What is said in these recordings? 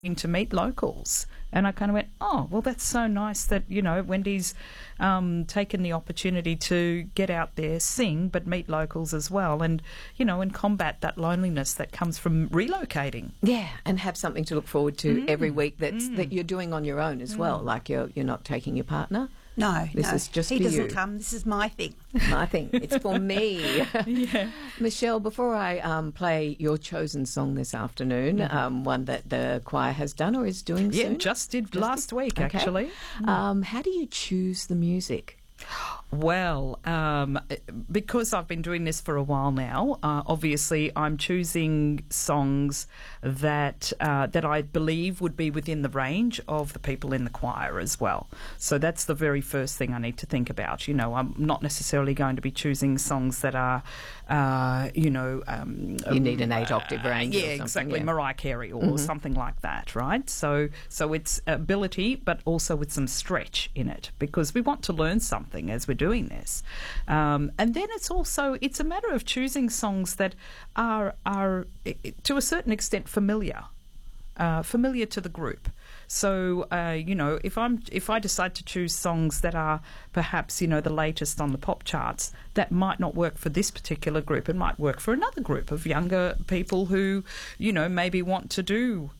to meet locals. And I kind of went, oh, well, that's so nice that, Wendy's taken the opportunity to get out there, sing, but meet locals as well, and, and combat that loneliness that comes from relocating. Yeah, and have something to look forward to every week that you're doing on your own as well, like you're not taking your partner. No, this is just he for doesn't you. come. This is my thing. My thing. It's for me. Yeah. Michelle, before I play your chosen song this afternoon, one that the choir has done or is doing soon. Yeah, just did last week, okay. Actually. How do you choose the music? Well, because I've been doing this for a while now, obviously I'm choosing songs that I believe would be within the range of the people in the choir as well. So that's the very first thing I need to think about. I'm not necessarily going to be choosing songs that are, you need an 8-octave range. Yeah, or something, exactly, yeah. Mariah Carey or something like that, right? So it's ability, but also with some stretch in it, because we want to learn something as we're doing this. And then it's a matter of choosing songs that are to a certain extent familiar to the group. So if I decide to choose songs that are perhaps the latest on the pop charts, that might not work for this particular group. It might work for another group of younger people who maybe want to do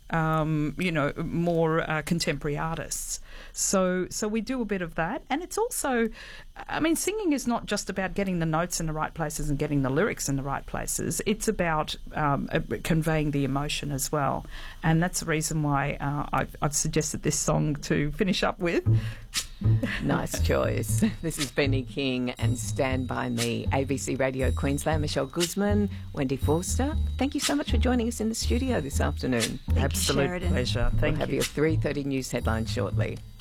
more contemporary artists. So we do a bit of that, and it's also, singing is not just about getting the notes in the right places and getting the lyrics in the right places. It's about conveying the emotion as well, and that's the reason why I've suggested this song to finish up with. Nice choice. This is Benny King and Stand By Me. ABC Radio Queensland, Michelle Guzman, Wendy Forster. Thank you so much for joining us in the studio this afternoon. Absolute pleasure. Thank you. We'll have your 3:30 news headlines shortly.